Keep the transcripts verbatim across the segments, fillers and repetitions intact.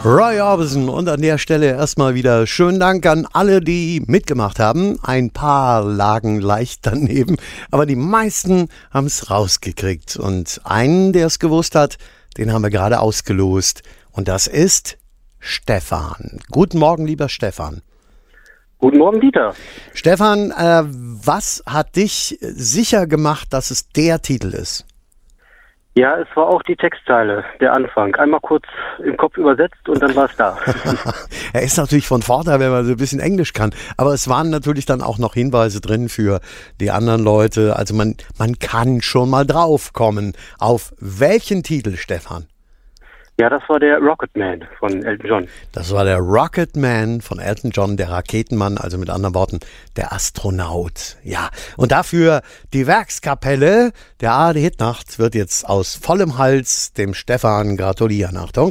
Roy Orbison und an der Stelle erstmal wieder schönen Dank an alle, die mitgemacht haben. Ein paar lagen leicht daneben, aber die meisten haben es rausgekriegt. Und einen, der es gewusst hat, den haben wir gerade ausgelost. Und das ist Stefan. Guten Morgen, lieber Stefan. Guten Morgen, Dieter. Stefan, äh, was hat dich sicher gemacht, dass es der Titel ist? Ja, es war auch die Textzeile, der Anfang. Einmal kurz im Kopf übersetzt und dann war es da. Er ist natürlich von Vorteil, wenn man so ein bisschen Englisch kann. Aber es waren natürlich dann auch noch Hinweise drin für die anderen Leute. Also man, man kann schon mal drauf kommen. Auf welchen Titel, Stefan? Ja, das war der Rocket Man von Elton John. Das war der Rocket Man von Elton John, der Raketenmann, also mit anderen Worten, der Astronaut. Ja, und dafür die Werkskapelle der A R D Hitnacht wird jetzt aus vollem Hals dem Stefan gratulieren. Achtung.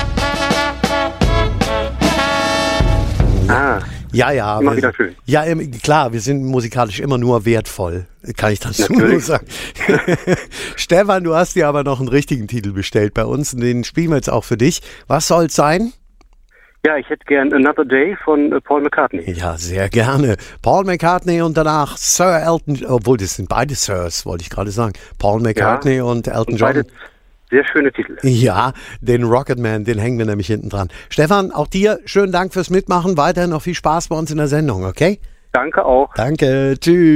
Ah. Ja, ja. Immer wir, wieder schön. Ja, klar, wir sind musikalisch immer nur wertvoll, kann ich dazu nur sagen. Stefan, du hast dir aber noch einen richtigen Titel bestellt bei uns und den spielen wir jetzt auch für dich. Was soll es sein? Ja, ich hätte gern Another Day von Paul McCartney. Ja, sehr gerne. Paul McCartney und danach Sir Elton, obwohl das sind beide Sirs, wollte ich gerade sagen. Paul McCartney ja, und Elton und John. Beide sehr schöne Titel. Ja, den Rocket Man, den hängen wir nämlich hinten dran. Stefan, auch dir schönen Dank fürs Mitmachen. Weiterhin noch viel Spaß bei uns in der Sendung, okay? Danke auch. Danke, tschüss.